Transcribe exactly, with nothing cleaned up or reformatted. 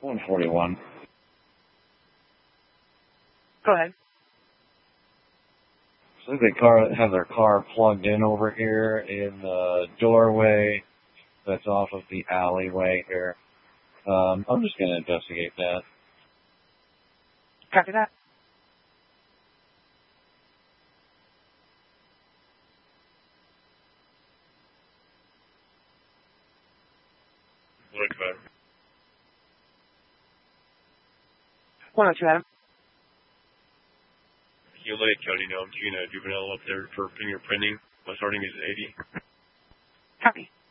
one forty-one. Go ahead. So they car have their car plugged in over here in the doorway that's off of the alleyway here. Um, I'm just going to investigate that. Copy that. Look, man. one oh two, Adam. You let Cody know I'm doing a juvenile up there for fingerprinting. My starting is eighty. Copy.